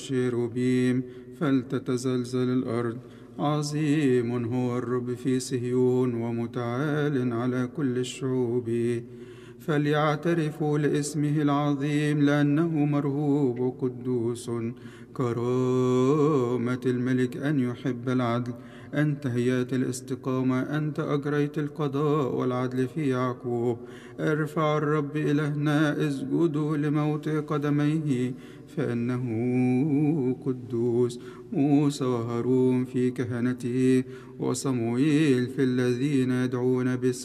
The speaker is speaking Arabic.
الشيروبيم فلتتزلزل الأرض. عظيم هو الرب في صهيون ومتعال على كل الشعوب. فليعترفوا لاسمه العظيم لأنه مرهوب وقدوس. كرامة الملك أن يحب العدل. أنت هيات الاستقامة، أنت أجريت القضاء والعدل في يعقوب. ارفع الرب إلهنا، اسجدوا لموت قدميه فإنه قدوس. موسى وهارون في كهنته، وصموئيل في الذين يدعون باسمه